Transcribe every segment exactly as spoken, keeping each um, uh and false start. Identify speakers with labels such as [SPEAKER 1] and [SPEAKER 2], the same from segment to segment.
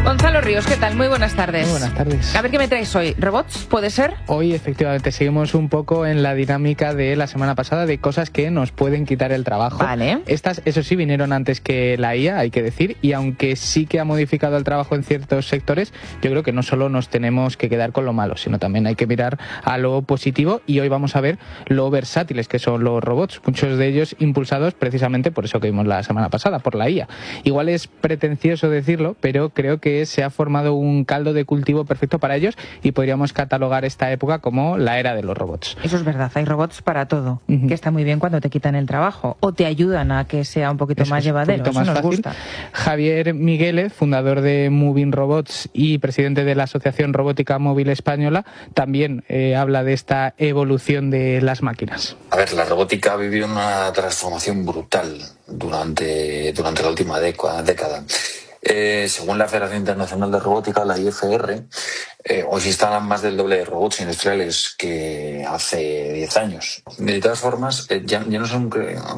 [SPEAKER 1] Gonzalo Ríos, ¿qué tal? Muy buenas tardes.
[SPEAKER 2] Muy buenas tardes.
[SPEAKER 1] A ver, ¿qué me traes hoy? ¿Robots? ¿Puede ser?
[SPEAKER 2] Hoy, efectivamente, seguimos un poco en la dinámica de la semana pasada de cosas que nos pueden quitar el trabajo.
[SPEAKER 1] Vale.
[SPEAKER 2] Estas, eso sí, vinieron antes que la I A, hay que decir, y aunque sí que ha modificado el trabajo en ciertos sectores, yo creo que no solo nos tenemos que quedar con lo malo, sino también hay que mirar a lo positivo, y hoy vamos a ver lo versátiles que son los robots, muchos de ellos impulsados precisamente por eso que vimos la semana pasada, por la I A. Igual es pretencioso decirlo, pero creo que se ha formado un caldo de cultivo perfecto para ellos y podríamos catalogar esta época como la era de los robots.
[SPEAKER 1] Eso es verdad, hay robots para todo,
[SPEAKER 2] Uh-huh.
[SPEAKER 1] que está muy bien cuando te quitan el trabajo o te ayudan a que sea un poquito
[SPEAKER 2] Eso
[SPEAKER 1] más
[SPEAKER 2] es,
[SPEAKER 1] llevadero,
[SPEAKER 2] un poquito
[SPEAKER 1] eso
[SPEAKER 2] más
[SPEAKER 1] nos
[SPEAKER 2] fácil.
[SPEAKER 1] gusta.
[SPEAKER 2] Javier Migueles, fundador de Moving Robots y presidente de la Asociación Robótica Móvil Española, también eh, habla de esta evolución de las máquinas.
[SPEAKER 3] A ver, la robótica ha vivido una transformación brutal durante, durante la última década. década. Eh, según la Federación Internacional de Robótica, la I F R, eh, hoy se instalan más del doble de robots industriales que hace diez años. De todas formas, eh, ya, ya no son,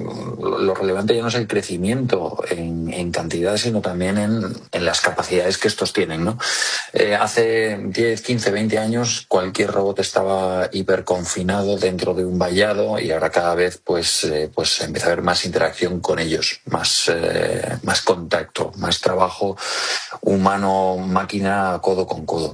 [SPEAKER 3] lo relevante ya no es el crecimiento en, en cantidad, sino también en, en las capacidades que estos tienen, ¿no? Eh, hace diez, quince, veinte años cualquier robot estaba hiperconfinado dentro de un vallado, y ahora cada vez pues, eh, pues empieza a haber más interacción con ellos, más, eh, más contacto, más trabajo humano-máquina codo con codo.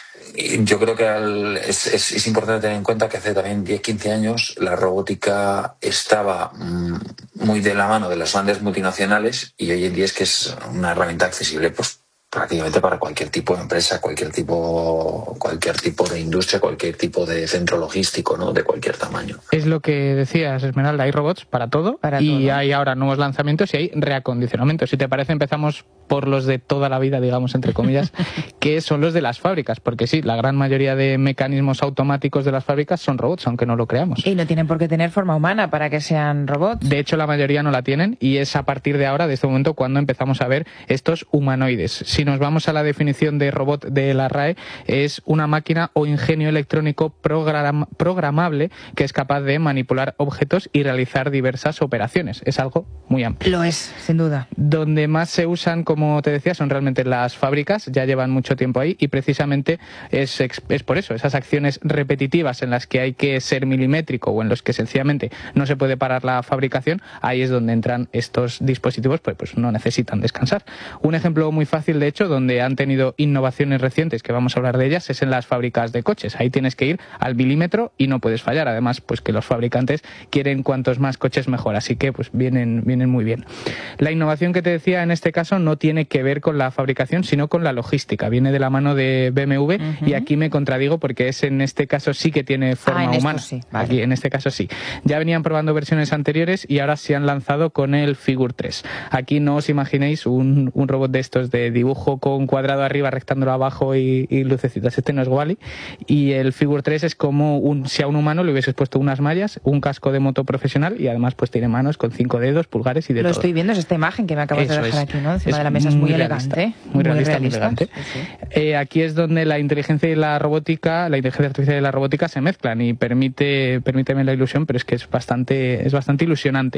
[SPEAKER 3] Y yo creo que al, es, es, es importante tener en cuenta que hace también diez, quince años la robótica estaba mmm, muy de la mano de las grandes multinacionales, y hoy en día es que es una herramienta accesible pues prácticamente para cualquier tipo de empresa, cualquier tipo, cualquier tipo de industria, cualquier tipo de centro logístico, ¿no? De cualquier tamaño.
[SPEAKER 2] Es lo que decías, Esmeralda, hay robots para todo,
[SPEAKER 1] para
[SPEAKER 2] y
[SPEAKER 1] todo.
[SPEAKER 2] Hay ahora nuevos lanzamientos y hay reacondicionamientos. Si te parece, empezamos por los de toda la vida, digamos, entre comillas, que son los de las fábricas, porque sí, la gran mayoría de mecanismos automáticos de las fábricas son robots, aunque no lo creamos.
[SPEAKER 1] Y no tienen por qué tener forma humana para que sean robots.
[SPEAKER 2] De hecho, la mayoría no la tienen, y es a partir de ahora, de este momento, cuando empezamos a ver estos humanoides. Si nos vamos a la definición de robot de la R A E, es una máquina o ingenio electrónico program programable que es capaz de manipular objetos y realizar diversas operaciones. Es algo muy amplio.
[SPEAKER 1] Lo es, sin duda.
[SPEAKER 2] Donde más se usan, como te decía, son realmente las fábricas, ya llevan mucho tiempo ahí, y precisamente es, es por eso, esas acciones repetitivas en las que hay que ser milimétrico o en los que sencillamente no se puede parar la fabricación, ahí es donde entran estos dispositivos, pues, pues no necesitan descansar. Un ejemplo muy fácil, de hecho, donde han tenido innovaciones recientes, que vamos a hablar de ellas, es en las fábricas de coches. Ahí tienes que ir al milímetro y no puedes fallar. Además, pues que los fabricantes quieren cuantos más coches mejor, así que pues vienen, vienen muy bien. La innovación que te decía en este caso no tiene que ver con la fabricación, sino con la logística. Viene de la mano de B M W, uh-huh. Y aquí me contradigo porque es en este caso sí que tiene forma
[SPEAKER 1] ah,
[SPEAKER 2] humana.
[SPEAKER 1] Sí. Vale.
[SPEAKER 2] Aquí en este caso sí. Ya venían probando versiones anteriores y ahora se han lanzado con el Figur tres. Aquí no os imaginéis un, un robot de estos de dibujo con cuadrado arriba, rectángulo abajo y, y lucecitas. Este no es Wall-E. Y el Figur tres es como un, si a un humano le hubieses puesto unas mallas, un casco de moto profesional, y además pues tiene manos con cinco dedos, pulgares y de
[SPEAKER 1] Lo
[SPEAKER 2] todo.
[SPEAKER 1] Lo estoy viendo, es esta imagen que me acabas
[SPEAKER 2] Eso
[SPEAKER 1] de dejar
[SPEAKER 2] es.
[SPEAKER 1] aquí, ¿no? Encima
[SPEAKER 2] es
[SPEAKER 1] de la mesa, es muy, muy elegante.
[SPEAKER 2] Realista, muy,
[SPEAKER 1] muy
[SPEAKER 2] realista,
[SPEAKER 1] realista,
[SPEAKER 2] muy elegante.
[SPEAKER 1] Sí, sí.
[SPEAKER 2] Eh, aquí es donde la inteligencia y la robótica, la inteligencia artificial y la robótica se mezclan, y permite, permíteme la ilusión, pero es que es bastante, es bastante ilusionante.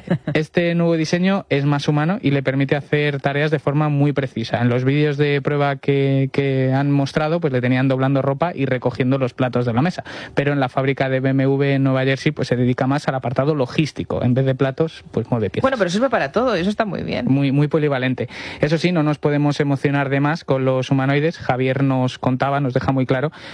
[SPEAKER 2] Este nuevo diseño es más humano y le permite hacer tareas de forma muy precisa. En los vídeos de prueba que, que han mostrado, pues le tenían doblando ropa y recogiendo los platos de la mesa. Pero en la fábrica de B M W en Nueva Jersey, pues se dedica más al apartado logístico. En vez de platos, pues mueve piezas.
[SPEAKER 1] Bueno, pero sirve para todo, eso está muy bien.
[SPEAKER 2] Muy, muy polivalente. Eso sí, no nos podemos emocionar de más con los humanoides. Javier nos contaba, nos deja muy claro